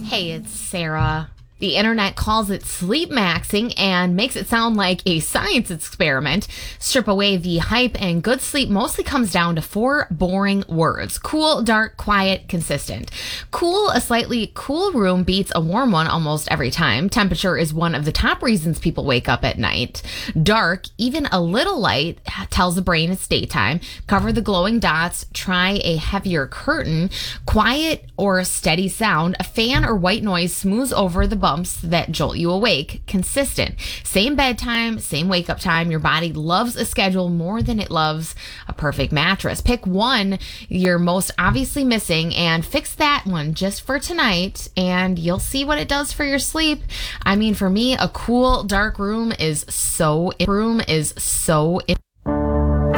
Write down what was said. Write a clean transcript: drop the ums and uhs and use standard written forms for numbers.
Hey, it's Sarah. The internet calls it sleep maxing and makes it sound like a science experiment. Strip away the hype, and good sleep mostly comes down to four boring words: cool, dark, quiet, consistent. Cool, a slightly cool room beats a warm one almost every time. Temperature is one of the top reasons people wake up at night. Dark, even a little light, tells the brain it's daytime. Cover the glowing dots. Try a heavier curtain. Quiet or steady sound. A fan or white noise smooths over the bumps that jolt you awake. Consistent. Same bedtime, same wake up time. Your body loves a schedule more than it loves a perfect mattress. Pick one you're most obviously missing and fix that one just for tonight, and you'll see what it does for your sleep. I mean, for me, a cool, dark room is so